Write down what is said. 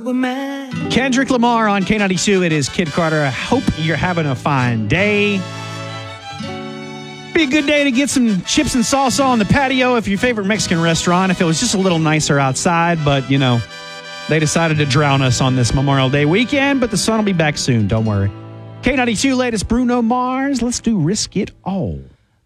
were mine. Kendrick Lamar on K92. It is Kid Carter. I hope you're having a fine day. Be a good day to get some chips and salsa on the patio if your favorite Mexican restaurant, if it was just a little nicer outside. But, you know, they decided to drown us on this Memorial Day weekend, but the sun will be back soon. Don't worry. K92 latest Bruno Mars. Let's do Risk It All.